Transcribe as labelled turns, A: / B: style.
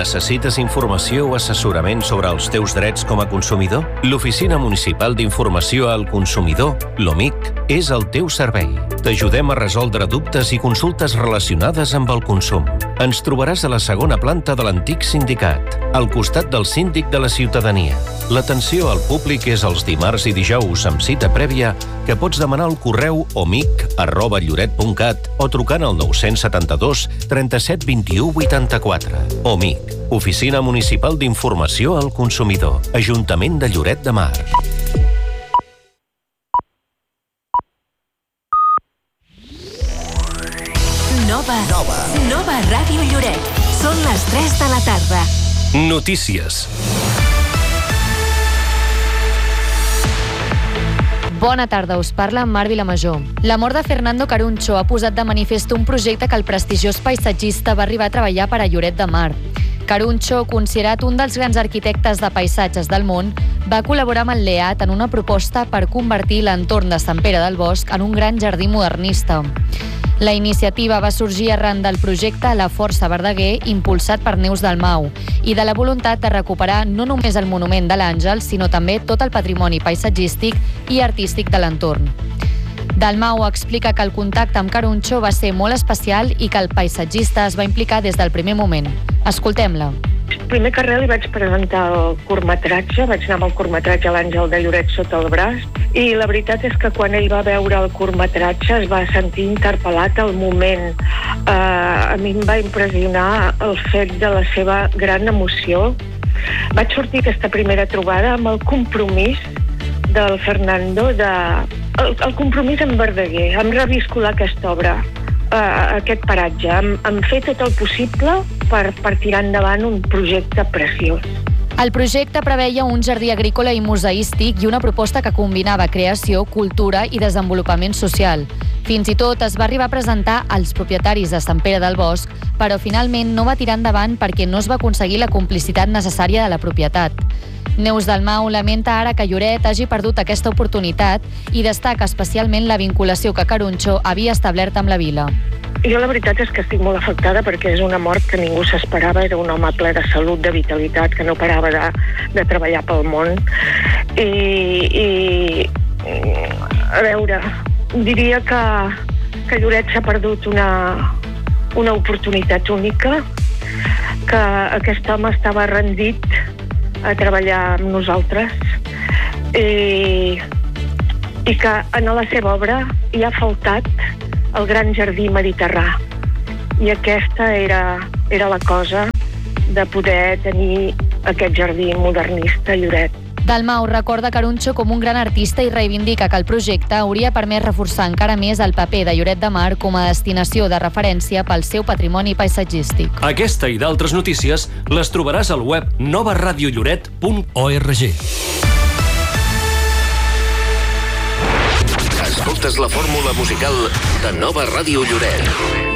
A: Necessites informació o assessorament sobre els teus drets com a consumidor? L'Oficina Municipal d'Informació al Consumidor, l'OMIC, és el teu servei. T'ajudem a resoldre dubtes i consultes relacionades amb el consum. Ens trobaràs a la segona planta de l'antic sindicat, al costat del síndic de la ciutadania. L'atenció al públic és els dimarts i dijous amb cita prèvia que pots demanar al correu omic@lloret.cat o trucant al 972 37 21 84. OMIC, Oficina Municipal d'Informació al Consumidor, Ajuntament de Lloret de Mar.
B: Nova Ràdio Lloret. Són les 3 de la tarda.
A: Notícies.
C: Bona tarda, us parla Mar Vilamajor. La mort de Fernando Caruncho ha posat de manifest un projecte que el prestigiós paisatgista va arribar a treballar per a Lloret de Mar. Caruncho, considerat un dels grans arquitectes de paisatges del món, va col·laborar amb el LEAT en una proposta per convertir l'entorn de Sant Pere del Bosc en un gran jardí modernista. La iniciativa va sorgir arran del projecte La Força Verdaguer, impulsat per Neus Dalmau, i de la voluntat de recuperar no només el monument de l'Àngel, sinó també tot el patrimoni paisatgístic i artístic de l'entorn. Dalmau explica que el contacte amb Caruncho va ser molt especial i que el paisatgista es va implicar des del primer moment. Escoltem-la.
D: Primer que res li vaig presentar el curtmetratge, vaig anar amb el curtmetratge a l'Àngel de Lloret sota el braç, i la veritat és que quan ell va veure el curtmetratge es va sentir interpel·lat al moment. A mi em va impressionar el fet de la seva gran emoció. Vaig sortir aquesta primera trobada amb el compromís del Fernando, el compromís amb Verdaguer, amb reviscolar aquesta obra, aquest paratge, amb fer tot el possible per tirar endavant un projecte preciós.
C: El projecte preveia un jardí agrícola i museístic i una proposta que combinava creació, cultura i desenvolupament social. Fins i tot es va arribar a presentar als propietaris de Sant Pere del Bosc, però finalment no va tirar endavant perquè no es va aconseguir la complicitat necessària de la propietat. Neus Dalmau lamenta ara que Lloret hagi perdut aquesta oportunitat i destaca especialment la vinculació que Caruncho havia establert amb la vila.
D: Jo la veritat és que estic molt afectada perquè és una mort que ningú s'esperava. Era un home ple de salut, de vitalitat, que no parava de treballar pel món. I a veure, diria que Lloret s'ha perdut una oportunitat única, que aquest home estava rendit a treballar amb nosaltres i que en la seva obra hi ha faltat el gran jardí mediterrà. I aquesta era la cosa de poder tenir aquest jardí modernista a Lloret.
C: Dalmau recorda Caruncho com un gran artista i reivindica que el projecte hauria permès reforçar encara més el paper de Lloret de Mar com a destinació de referència pel seu patrimoni paisatgístic.
A: Aquesta i d'altres notícies les trobaràs al web novaradiolloret.org.
E: Escoltes la fórmula musical de Nova Ràdio Lloret.